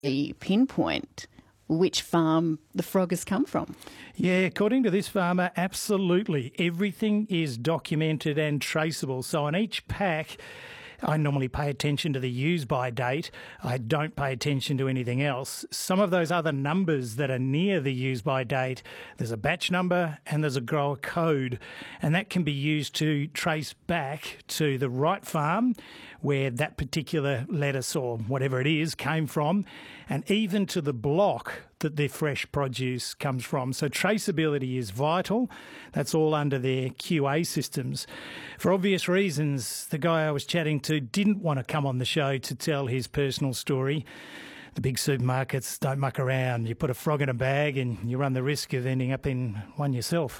pinpoint which farm the frog has come from. Yeah, according to this farmer, absolutely. Everything is documented and traceable. So on each pack, I normally pay attention to the use-by date. I don't pay attention to anything else. Some of those other numbers that are near the use-by date, there's a batch number and there's a grower code, and that can be used to trace back to the right farm where that particular lettuce or whatever it is came from, and even to the block that their fresh produce comes from. So traceability is vital. That's all under their QA systems. For obvious reasons, the guy I was chatting to didn't want to come on the show to tell his personal story. The big supermarkets don't muck around. You put a frog in a bag and you run the risk of ending up in one yourself.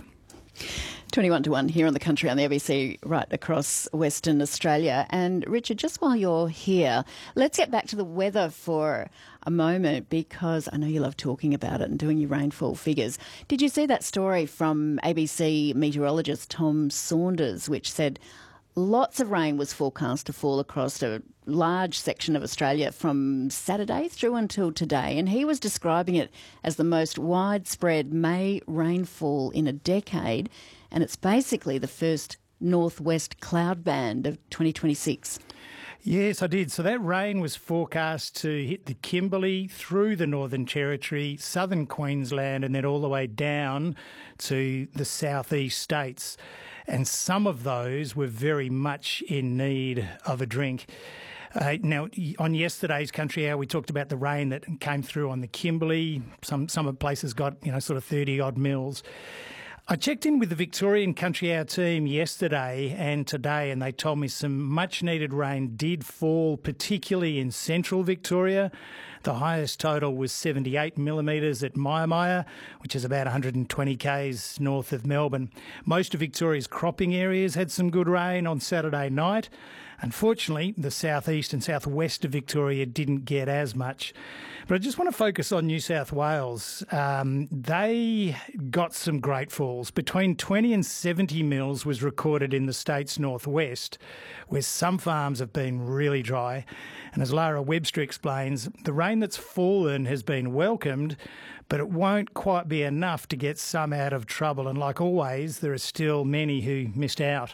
21 to 1 here on the country on the ABC right across Western Australia. And Richard, just while you're here, let's get back to the weather for a moment, because I know you love talking about it and doing your rainfall figures. Did you see that story from ABC meteorologist Tom Saunders, which said lots of rain was forecast to fall across a large section of Australia from Saturday through until today, and he was describing it as the most widespread May rainfall in a decade, and it's basically the first northwest cloud band of 2026. Yes, I did. So that rain was forecast to hit the Kimberley, through the Northern Territory, southern Queensland, and then all the way down to the southeast states. And some of those were very much in need of a drink. Now, on yesterday's Country Hour, we talked about the rain that came through on the Kimberley. Some of places got, sort of 30-odd mils. I checked in with the Victorian Country Hour team yesterday and today, and they told me some much-needed rain did fall, particularly in central Victoria. The highest total was 78 millimetres at Maya, which is about 120 k's north of Melbourne. Most of Victoria's cropping areas had some good rain on Saturday night. Unfortunately, the southeast and southwest of Victoria didn't get as much. But I just want to focus on New South Wales. They got some great falls. Between 20 and 70 mils was recorded in the state's northwest, where some farms have been really dry. And as Lara Webster explains, the rain that's fallen has been welcomed, but it won't quite be enough to get some out of trouble. And like always, there are still many who missed out.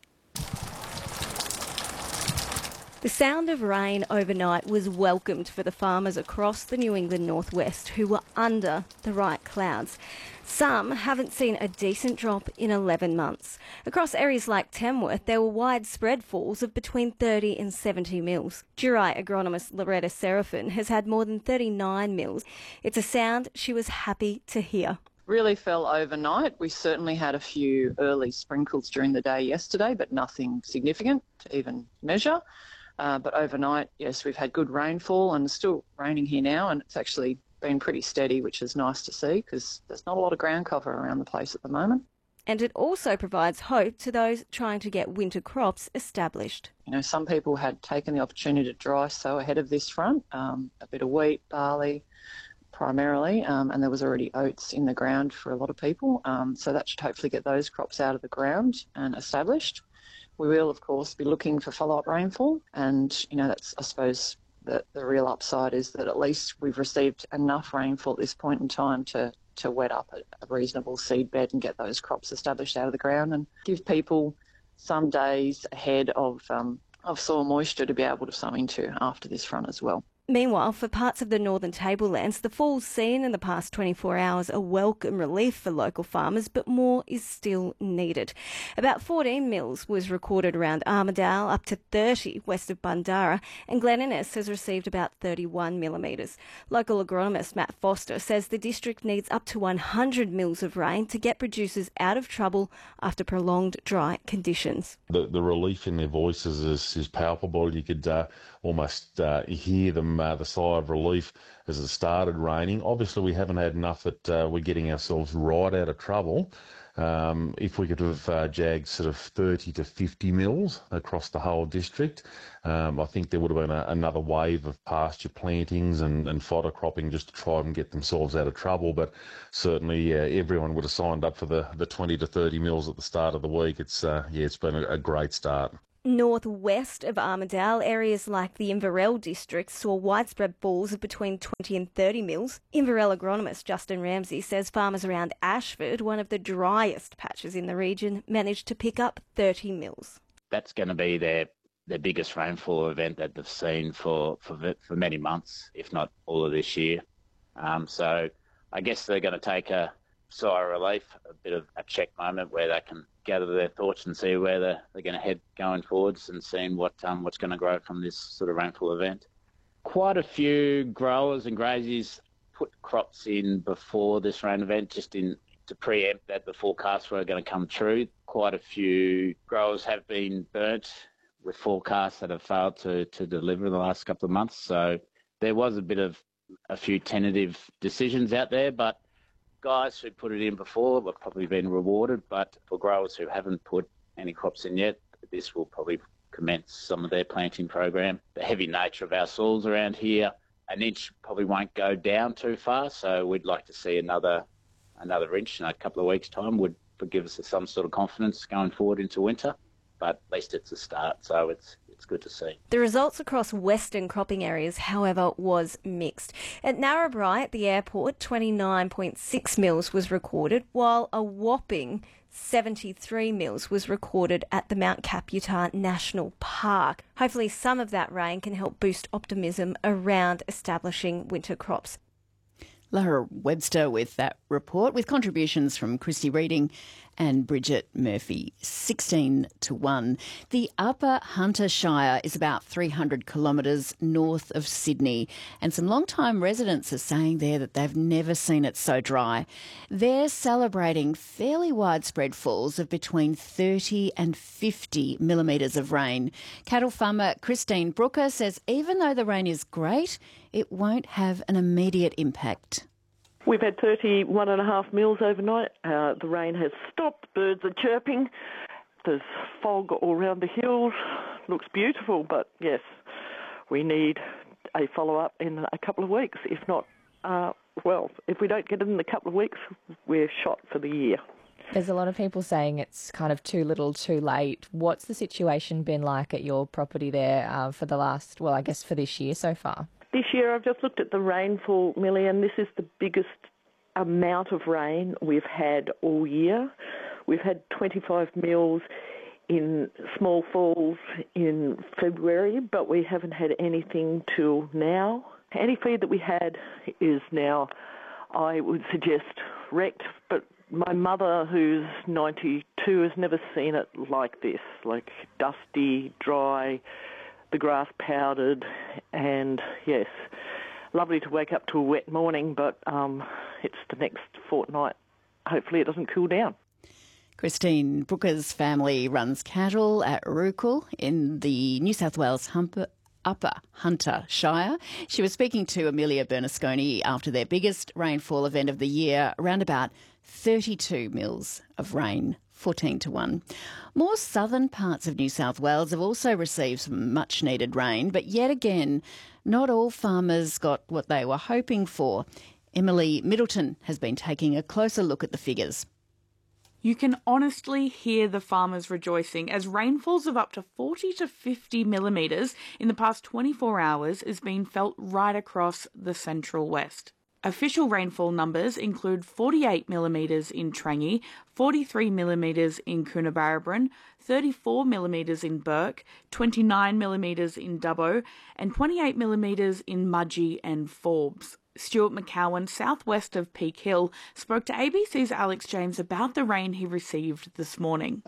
The sound of rain overnight was welcomed for the farmers across the New England northwest who were under the right clouds. Some haven't seen a decent drop in 11 months. Across areas like Tamworth, there were widespread falls of between 30 and 70 mils. Durai agronomist Loretta Seraphin has had more than 39 mils. It's a sound she was happy to hear. Really fell overnight. We certainly had a few early sprinkles during the day yesterday, but nothing significant to even measure. But overnight, yes, we've had good rainfall, and it's still raining here now, and it's actually been pretty steady, which is nice to see because there's not a lot of ground cover around the place at the moment. And it also provides hope to those trying to get winter crops established. Some people had taken the opportunity to dry sow ahead of this front, a bit of wheat, barley primarily, and there was already oats in the ground for a lot of people. So that should hopefully get those crops out of the ground and established. We will, of course, be looking for follow-up rainfall, and, that's, I suppose, the real upside is that at least we've received enough rainfall at this point in time to wet up a reasonable seed bed and get those crops established out of the ground and give people some days ahead of soil moisture to be able to sow into after this front as well. Meanwhile, for parts of the northern tablelands, the falls seen in the past 24 hours are welcome relief for local farmers, but more is still needed. About 14 mils was recorded around Armidale, up to 30 west of Bundarra, and Glen Innes has received about 31 millimetres. Local agronomist Matt Foster says the district needs up to 100 mils of rain to get producers out of trouble after prolonged dry conditions. The relief in their voices is palpable. You could almost hear them, the sigh of relief as it started raining. Obviously, we haven't had enough that we're getting ourselves right out of trouble. If we could have jagged sort of 30 to 50 mils across the whole district, I think there would have been another wave of pasture plantings and fodder cropping just to try and get themselves out of trouble. But certainly everyone would have signed up for the 20 to 30 mils at the start of the week. It's been a great start. Northwest of Armidale, areas like the Inverell district saw widespread falls of between 20 and 30 mils. Inverell agronomist Justin Ramsey says farmers around Ashford, one of the driest patches in the region, managed to pick up 30 mils. That's going to be their biggest rainfall event that they've seen for many months, if not all of this year. So I guess they're going to take a sigh of relief, a bit of a check moment where they can gather their thoughts and see where they're going to head going forwards and seeing what's going to grow from this sort of rainfall event. Quite a few growers and graziers put crops in before this rain event just to preempt that the forecasts were going to come true. Quite a few growers have been burnt with forecasts that have failed to deliver in the last couple of months. So there was a few tentative decisions out there, but guys who put it in before have probably been rewarded. But for growers who haven't put any crops in yet, this will probably commence some of their planting program. The heavy nature of our soils around here, an inch probably won't go down too far. So we'd like to see another inch in a couple of weeks' time would give us some sort of confidence going forward into winter. But at least it's a start, so it's good to see. The results across western cropping areas, however, was mixed. At Narrabri at the airport, 29.6 mils was recorded, while a whopping 73 mils was recorded at the Mount Caputa National Park. Hopefully some of that rain can help boost optimism around establishing winter crops. Lara Webster with that report, with contributions from Christy Reading and Bridget Murphy. 16-1. The Upper Hunter Shire is about 300 kilometres north of Sydney, and some long-time residents are saying there that they've never seen it so dry. They're celebrating fairly widespread falls of between 30 and 50 millimetres of rain. Cattle farmer Christine Brooker says even though the rain is great, it won't have an immediate impact. We've had 31.5 mils overnight. The rain has stopped. Birds are chirping. There's fog all around the hills. Looks beautiful, but yes, we need a follow-up in a couple of weeks. If not, if we don't get it in a couple of weeks, we're shot for the year. There's a lot of people saying it's kind of too little, too late. What's the situation been like at your property there for the last, for this year so far? This year, I've just looked at the rainfall, Millie, and this is the biggest amount of rain we've had all year. We've had 25 mils in Small Falls in February, but we haven't had anything till now. Any feed that we had is now, I would suggest, wrecked, but my mother, who's 92, has never seen it like this, like dusty, dry, the grass powdered, and yes, lovely to wake up to a wet morning, but it's the next fortnight. Hopefully it doesn't cool down. Christine Brooker's family runs cattle at Rukul in the New South Wales Upper Hunter Shire. She was speaking to Amelia Bernasconi after their biggest rainfall event of the year, around about 32 mils of rain. 14-1. More southern parts of New South Wales have also received some much-needed rain, but yet again, not all farmers got what they were hoping for. Emily Middleton has been taking a closer look at the figures. You can honestly hear the farmers rejoicing as rainfalls of up to 40 to 50 millimetres in the past 24 hours is being felt right across the central west. Official rainfall numbers include 48 millimetres in Trangie, 43 millimetres in Coonabarabran, 34 millimetres in Burke, 29 millimetres in Dubbo, and 28 millimetres in Mudgee and Forbes. Stuart McCowan, southwest of Peak Hill, spoke to ABC's Alex James about the rain he received this morning.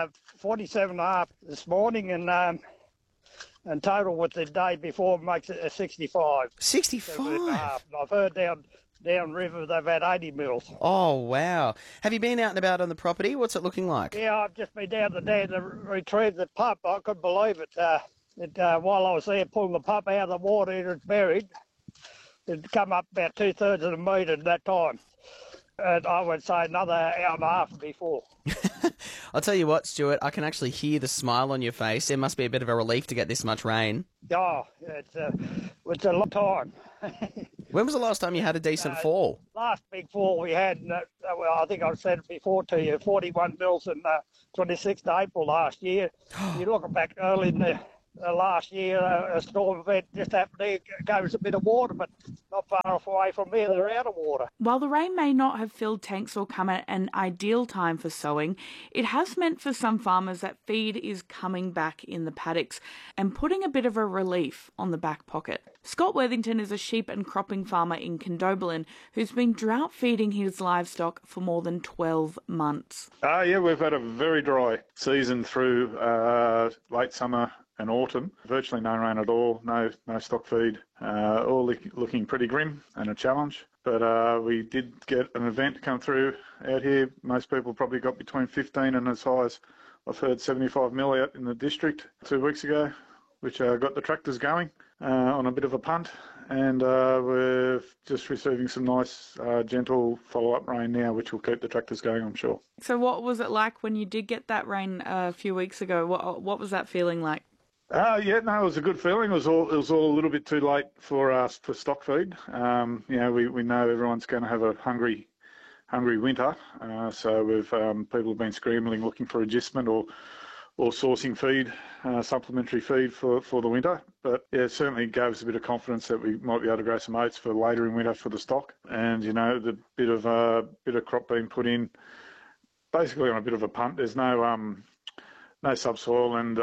47.5 this morning, and total with the day before makes it a 65. 65? I've heard down river they've had 80 mils. Oh, wow. Have you been out and about on the property? What's it looking like? Yeah, I've just been down there to retrieve the pup. I couldn't believe it. While I was there pulling the pup out of the water, it was buried. It'd come up about 2/3 of a metre at that time. And I would say another hour and a half before. I'll tell you what, Stuart, I can actually hear the smile on your face. It must be a bit of a relief to get this much rain. Oh, it's a long time. When was the last time you had a decent fall? Last big fall we had, well, I think I said it before to you, 41 mils on 26th April last year. You're looking back early in the last year, a storm event just happened there, gave us a bit of water, but not far away from here, they're out of water. While the rain may not have filled tanks or come at an ideal time for sowing, it has meant for some farmers that feed is coming back in the paddocks and putting a bit of a relief on the back pocket. Scott Worthington is a sheep and cropping farmer in Condobolin who's been drought feeding his livestock for more than 12 months. Yeah, we've had a very dry season through late summer and autumn. Virtually no rain at all, no stock feed. All looking pretty grim and a challenge. But we did get an event come through out here. Most people probably got between 15 and as high as I've heard 75 mil out in the district 2 weeks ago, which got the tractors going on a bit of a punt. And we're just receiving some nice, gentle follow-up rain now, which will keep the tractors going, I'm sure. So what was it like when you did get that rain a few weeks ago? What was that feeling like? It was a good feeling. It was all a little bit too late for us for stock feed. We know everyone's going to have a hungry winter. So we've people have been scrambling looking for adjustment or sourcing feed, supplementary feed for the winter. But yeah, it certainly gave us a bit of confidence that we might be able to grow some oats for later in winter for the stock. And the bit of crop being put in, basically on a bit of a punt. There's no subsoil, and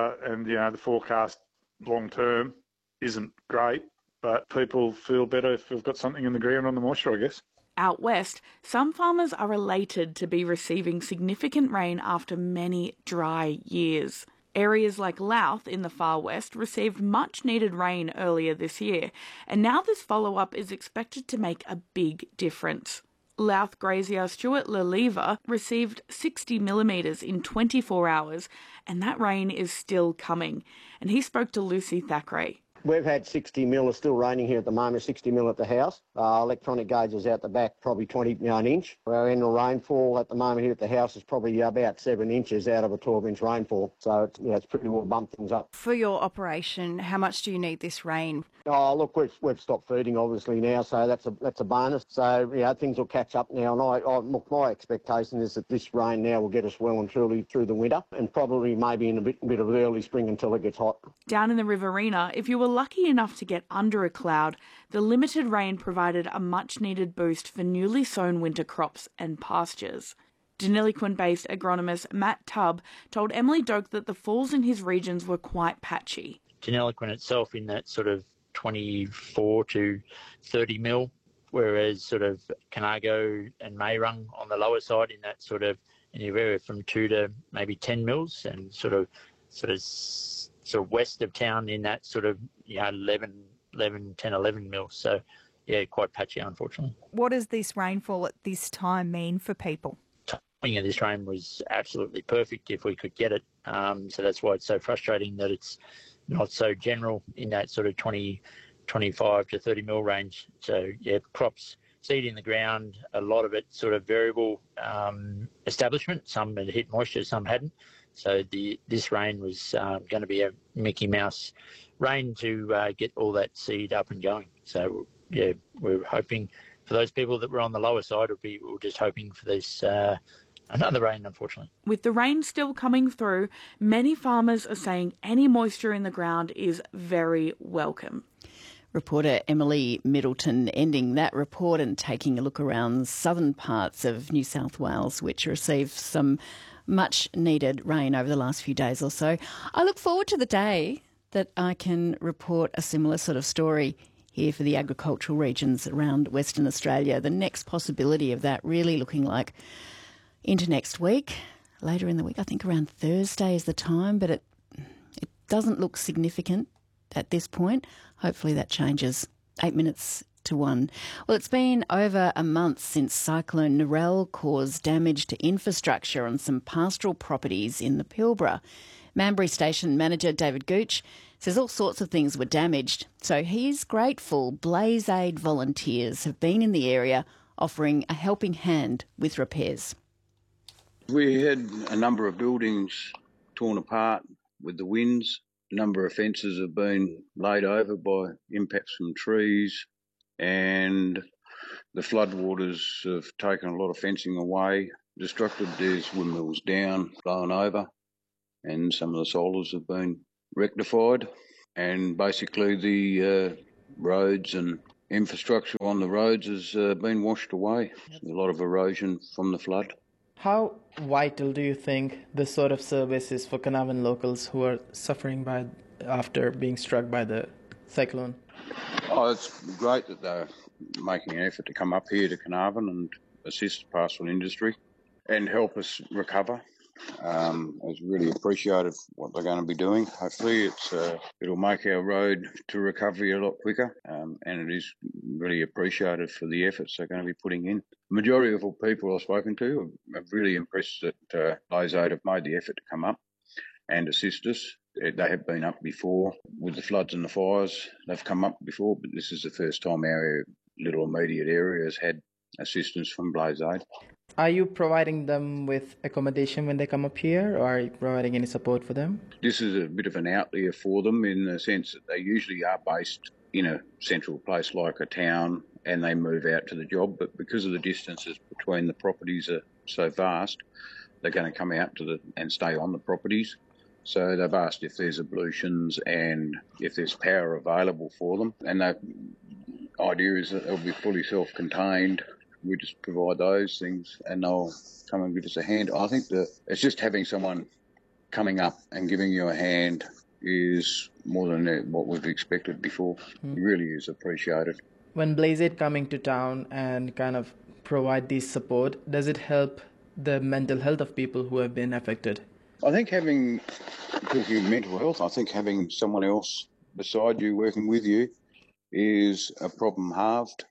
the forecast long term isn't great, but people feel better if we've got something in the ground on the moisture, I guess. Out west, some farmers are elated to be receiving significant rain after many dry years. Areas like Louth in the far west received much needed rain earlier this year, and now this follow-up is expected to make a big difference. Louth grazier Stuart Leliva received 60 millimetres in 24 hours, and that rain is still coming. And he spoke to Lucy Thackeray. We've had 60 mil, it's still raining here at the moment, 60 mil at the house. Electronic gauges out the back, probably 21 inch. Our annual rainfall at the moment here at the house is probably about 7 inches out of a 12-inch rainfall. So it's pretty well bumped things up. For your operation, how much do you need this rain? Oh, look, we've stopped feeding obviously now, so that's a bonus. So things will catch up now. And look, my expectation is that this rain now will get us well and truly through the winter, and probably maybe in a bit of early spring until it gets hot. Down in the Riverina, if you were lucky enough to get under a cloud, the limited rain provided a much-needed boost for newly sown winter crops and pastures. Deniliquin-based agronomist Matt Tubb told Emily Doak that the falls in his regions were quite patchy. Deniliquin itself in that sort of 24 to 30 mil, whereas sort of Conago and Mayrung on the lower side in that sort of area from 2 to maybe 10 mils, and sort of west of town in that sort of 11 mils. So quite patchy, unfortunately. What does this rainfall at this time mean for people? Timing of this rain was absolutely perfect if we could get it. So that's why it's so frustrating that it's not so general in that sort of 25 to 30 mil range. So crops, seed in the ground, a lot of it sort of variable establishment. Some had hit moisture, some hadn't. So this rain was going to be a Mickey Mouse rain to get all that seed up and going. So we're hoping for those people that were on the lower side. We're just hoping for this another rain, unfortunately. With the rain still coming through, many farmers are saying any moisture in the ground is very welcome. Reporter Emily Middleton ending that report and taking a look around southern parts of New South Wales, which received some much needed rain over the last few days or so. I look forward to the day that I can report a similar sort of story here for the agricultural regions around Western Australia. The next possibility of that really looking like into next week, later in the week. I think around Thursday is the time, but it doesn't look significant at this point. Hopefully that changes. 8 minutes to 1. Well, it's been over a month since Cyclone Narelle caused damage to infrastructure on some pastoral properties in the Pilbara. Manbury Station Manager David Gooch says all sorts of things were damaged, so he's grateful Blaze Aid volunteers have been in the area offering a helping hand with repairs. We had a number of buildings torn apart with the winds. A number of fences have been laid over by impacts from trees. and the floodwaters have taken a lot of fencing away, destructed. There's windmills down, blown over, and some of the solars have been rectified. And basically the roads and infrastructure on the roads has been washed away. A lot of erosion from the flood. How vital do you think this sort of service is for Carnarvon locals who are suffering after being struck by the cyclone? Oh, it's great that they're making an effort to come up here to Carnarvon and assist the pastoral industry and help us recover. It's really appreciated what they're going to be doing. Hopefully it'll make our road to recovery a lot quicker, and it is really appreciated for the efforts they're going to be putting in. The majority of all people I've spoken to are really impressed that Blaze Aid have made the effort to come up and assist us. They have been up before with the floods and the fires. They've come up before, but this is the first time our little immediate area has had assistance from Blaze Aid. Are you providing them with accommodation when they come up here, or are you providing any support for them? This is a bit of an outlier for them in the sense that they usually are based in a central place like a town and they move out to the job, but because of the distances between the properties are so vast, they're going to come out and stay on the properties. So they've asked if there's ablutions and if there's power available for them. And the idea is that they'll be fully self-contained. We just provide those things and they'll come and give us a hand. I think it's just having someone coming up and giving you a hand is more than what we've expected before. It really is appreciated. When Blaze Aid coming to town and kind of provide this support, does it help the mental health of people who have been affected? I think talking of mental health, I think having someone else beside you working with you is a problem halved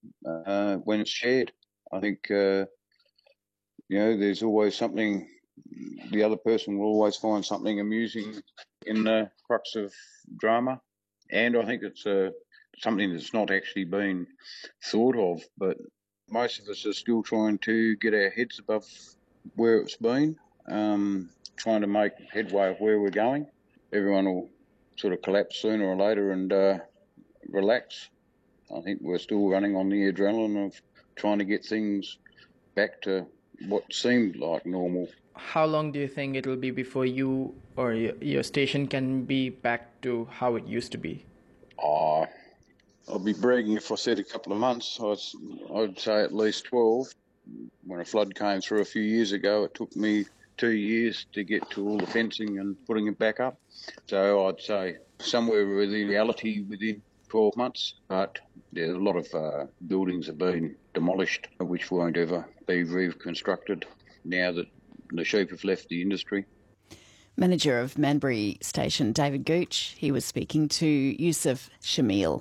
when it's shared. I think, there's always something, the other person will always find something amusing in the crux of drama. And I think it's something that's not actually been thought of, but most of us are still trying to get our heads above where it's been, trying to make headway of where we're going. Everyone will sort of collapse sooner or later and relax. I think we're still running on the adrenaline of trying to get things back to what seemed like normal. How long do you think it will be before you or your station can be back to how it used to be? I'll be bragging if I said a couple of months. I'd say at least 12. When a flood came through a few years ago, it took me 2 years to get to all the fencing and putting it back up. So I'd say somewhere within reality within 12 months. But there's a lot of buildings have been demolished, which won't ever be reconstructed now that the sheep have left the industry. Manager of Manbury Station, David Gooch, he was speaking to Yusuf Shamil.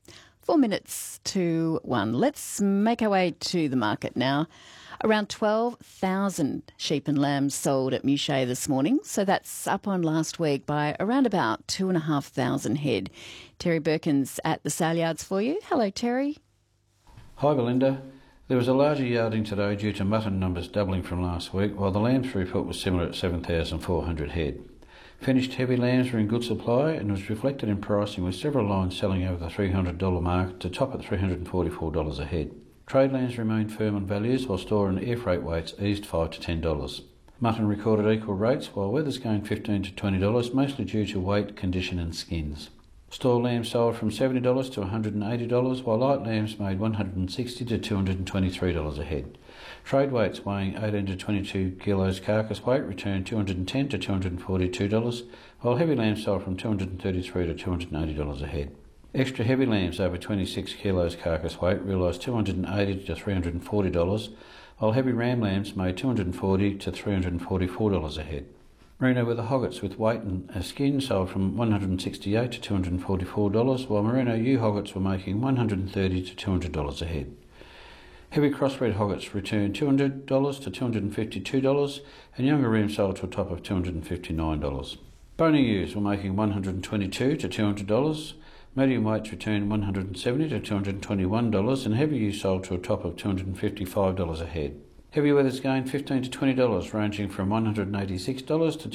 4 minutes to 1. Let's make our way to the market now. Around 12,000 sheep and lambs sold at Mouchet this morning, so that's up on last week by around about 2,500 head. Terry Birkins at the sale yards for you. Hello, Terry. Hi, Belinda. There was a larger yarding today due to mutton numbers doubling from last week, while the lamb throughput was similar at 7,400 head. Finished heavy lambs were in good supply and was reflected in pricing, with several lines selling over the $300 mark to top at $344 a head. Trade lambs remained firm on values, while store and air freight weights eased $5 to $10. Mutton recorded equal rates, while wethers gained $15 to $20, mostly due to weight, condition and skins. Store lambs sold from $70 to $180, while light lambs made $160 to $223 a head. Trade weights weighing 18 to 22 kilos carcass weight returned $210 to $242, while heavy lambs sold from $233 to $280 a head. Extra heavy lambs over 26 kilos carcass weight realised $280 to $340, while heavy ram lambs made $240 to $344 a head. Merino wether hoggets with weight and skin sold from $168 to $244, while merino ewe hoggets were making $130 to $200 a head. Heavy crossbred hoggets returned $200 to $252, and younger rams sold to a top of $259. Bony ewes were making $122 to $200, medium weights returned $170 to $221, and heavy ewes sold to a top of $255 a head. Heavy wethers gained $15 to $20, ranging from $186 to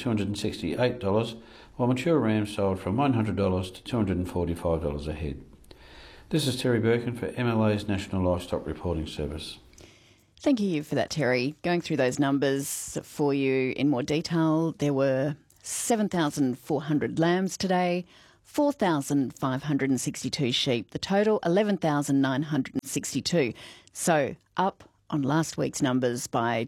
$268, while mature rams sold from $100 to $245 a head. This is Terry Birkin for MLA's National Livestock Reporting Service. Thank you for that, Terry. Going through those numbers for you in more detail, there were 7,400 lambs today, 4,562 sheep. The total, 11,962. So up on last week's numbers by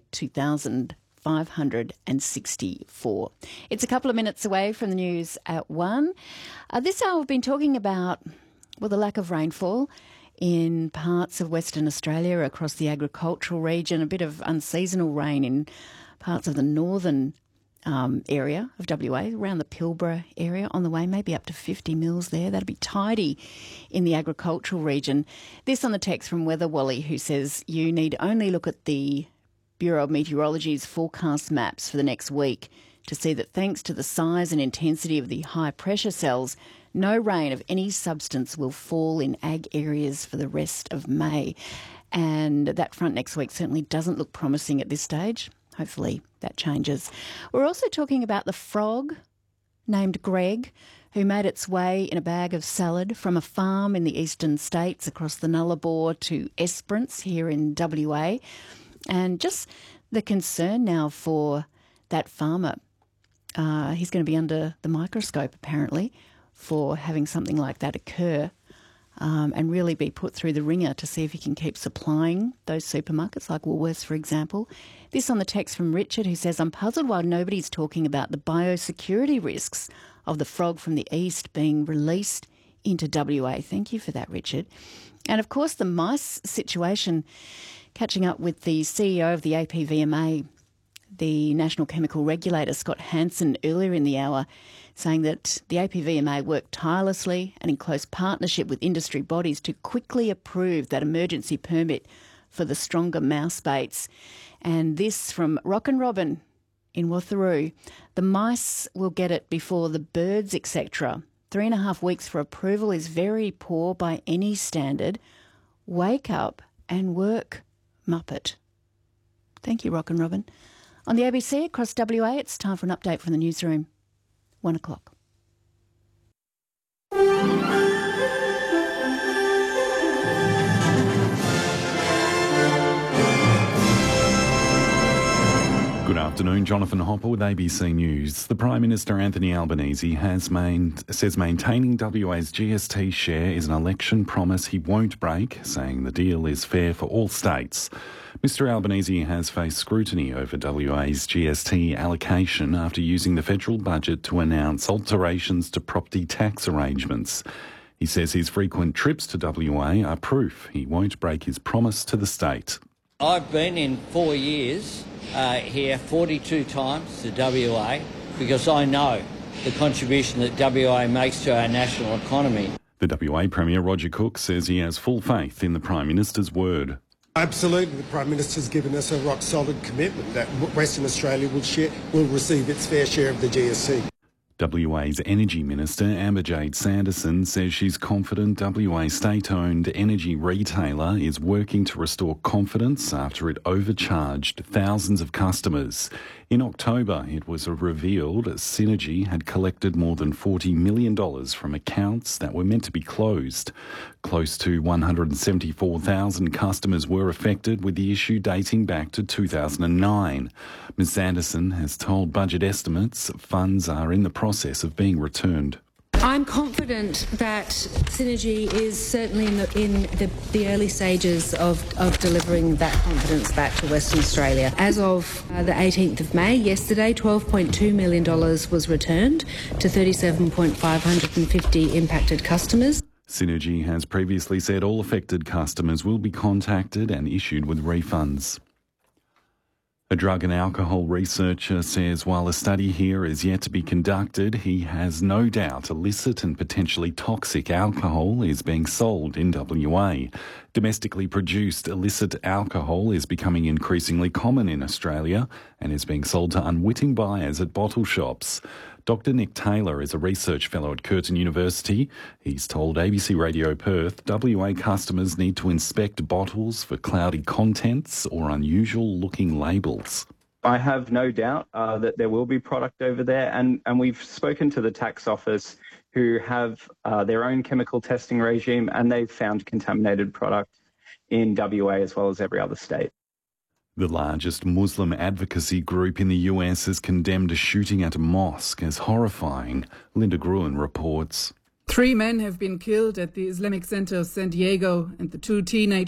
2,564. It's a couple of minutes away from the news at 1. This hour we've been talking about, well, the lack of rainfall in parts of Western Australia across the agricultural region, a bit of unseasonal rain in parts of the northern area of WA, around the Pilbara area on the way, maybe up to 50 mils there. That'd be tidy in the agricultural region. This on the text from Weather Wally, who says you need only look at the Bureau of Meteorology's forecast maps for the next week to see that thanks to the size and intensity of the high pressure cells, no rain of any substance will fall in ag areas for the rest of May. And that front next week certainly doesn't look promising at this stage. Hopefully that changes. We're also talking about the frog named Greg, who made its way in a bag of salad from a farm in the eastern states across the Nullarbor to Esperance here in WA. And just the concern now for that farmer. He's going to be under the microscope, apparently, for having something like that occur, and really be put through the ringer to see if he can keep supplying those supermarkets like Woolworths, for example. This on the text from Richard, who says, I'm puzzled why nobody's talking about the biosecurity risks of the frog from the east being released into WA. Thank you for that, Richard. And of course, the mice situation, catching up with the CEO of the APVMA, the National Chemical Regulator, Scott Hansen, earlier in the hour, saying that the APVMA worked tirelessly and in close partnership with industry bodies to quickly approve that emergency permit for the stronger mouse baits. And this from Rock and Robin in Watheroo. The mice will get it before the birds, etc. 3.5 weeks for approval is very poor by any standard. Wake up and work, Muppet. Thank you, Rock and Robin. On the ABC across WA, it's time for an update from the newsroom. 1 o'clock. Good afternoon, Jonathan Hopper with ABC News. The Prime Minister Anthony Albanese says maintaining WA's GST share is an election promise he won't break, saying the deal is fair for all states. Mr Albanese has faced scrutiny over WA's GST allocation after using the federal budget to announce alterations to property tax arrangements. He says his frequent trips to WA are proof he won't break his promise to the state. I've been in 4 years here 42 times to WA because I know the contribution that WA makes to our national economy. The WA Premier Roger Cook says he has full faith in the Prime Minister's word. Absolutely, the Prime Minister's given us a rock-solid commitment that Western Australia will receive its fair share of the GST. WA's Energy Minister Amberjade Sanderson says she's confident WA state-owned energy retailer is working to restore confidence after it overcharged thousands of customers. In October, it was revealed Synergy had collected more than $40 million from accounts that were meant to be closed. Close to 174,000 customers were affected, with the issue dating back to 2009. Ms Sanderson has told Budget Estimates funds are in the process of being returned. I'm confident that Synergy is certainly in the early stages of delivering that confidence back to Western Australia. As of the 18th of May, yesterday, $12.2 million was returned to 37,550 impacted customers. Synergy has previously said all affected customers will be contacted and issued with refunds. A drug and alcohol researcher says while a study here is yet to be conducted, he has no doubt illicit and potentially toxic alcohol is being sold in WA. Domestically produced illicit alcohol is becoming increasingly common in Australia and is being sold to unwitting buyers at bottle shops. Dr Nick Taylor is a research fellow at Curtin University. He's told ABC Radio Perth WA customers need to inspect bottles for cloudy contents or unusual-looking labels. I have no doubt that there will be product over there, and we've spoken to the tax office who have their own chemical testing regime, and they've found contaminated product in WA as well as every other state. The largest Muslim advocacy group in the US has condemned a shooting at a mosque as horrifying. Linda Gruen reports. 3 men have been killed at the Islamic Center of San Diego, and the 2 teenage